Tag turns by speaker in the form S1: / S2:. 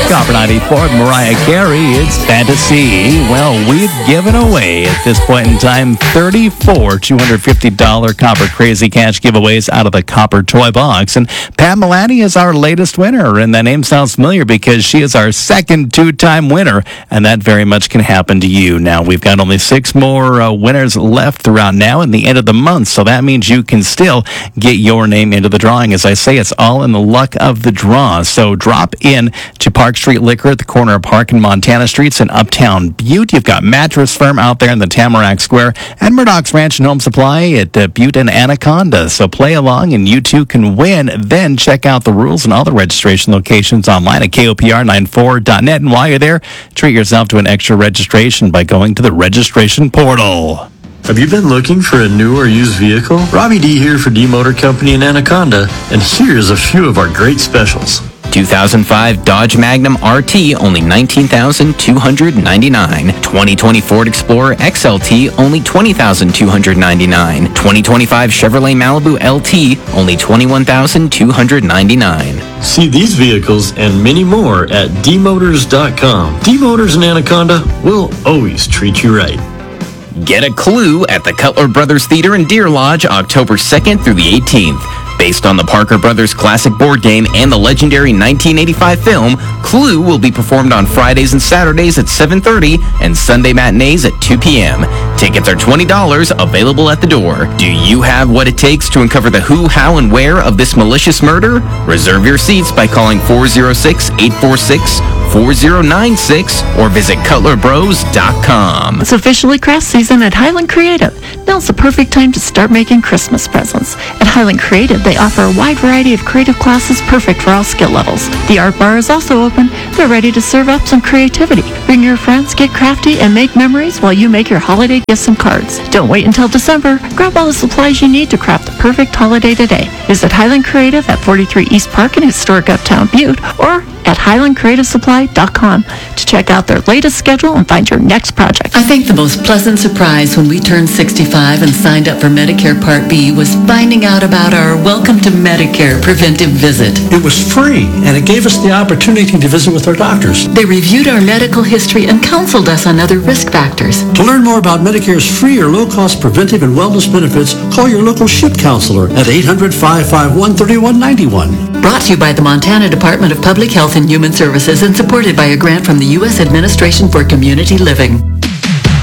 S1: Copper 94 with Mariah Carey. It's Fantasy. Well, we've given away at this point in time 34 $250 Copper Crazy Cash giveaways out of the Copper Toy Box. And Pat Milani is our latest winner. And that name sounds familiar because she is our second two-time winner. And that very much can happen to you. Now, we've got only 6 more winners left throughout now and the end of the month. So that means you can still get your name into the drawing. As I say, it's all in the luck of the draw. So drop in to Park Street Liquor at the corner of Park and Montana Streets in Uptown Butte. You've got Mattress Firm out there in the Tamarack Square and Murdoch's Ranch and Home Supply at Butte and Anaconda. So play along and you too can win. Then check out the rules and all the registration locations online at KOPR94.net. And while you're there, treat yourself to an extra registration by going to the registration portal.
S2: Have you been looking for a new or used vehicle? Robbie D here for D Motor Company in Anaconda, and here's a few of our great specials.
S3: 2005 Dodge Magnum RT, only $19,299. 2020 Ford Explorer XLT, only $20,299. 2025 Chevrolet Malibu LT, only $21,299.
S2: See these vehicles and many more at dmotors.com. D Motors in Anaconda will always treat you right.
S3: Get a Clue at the Cutler Brothers Theater in Deer Lodge, October 2nd through the 18th. Based on the Parker Brothers classic board game and the legendary 1985 film, Clue will be performed on Fridays and Saturdays at 7:30 and Sunday matinees at 2 p.m. Tickets are $20, available at the door. Do you have what it takes to uncover the who, how, and where of this malicious murder? Reserve your seats by calling 406-846-4096 or visit CutlerBros.com.
S4: It's officially craft season at Highland Creative. Now's the perfect time to start making Christmas presents. At Highland Creative, they offer a wide variety of creative classes perfect for all skill levels. The art bar is also open. They're ready to serve up some creativity. Bring your friends, get crafty, and make memories while you make your holiday gifts and cards. Don't wait until December. Grab all the supplies you need to craft the perfect holiday today. Visit Highland Creative at 43 East Park in historic Uptown Butte or at HighlandCreativeSupply.com to check out their latest schedule and find your next project.
S5: I think the most pleasant surprise when we turned 65 and signed up for Medicare Part B was finding out about our Welcome to Medicare preventive visit.
S6: It was free, and it gave us the opportunity to visit with our doctors.
S5: They reviewed our medical history and counseled us on other risk factors.
S6: To learn more about Medicare's free or low-cost preventive and wellness benefits, call your local SHIP counselor at 800-551-3191.
S5: Brought to you by the Montana Department of Public Health and Human Services and supported by a grant from the U.S. Administration for Community Living.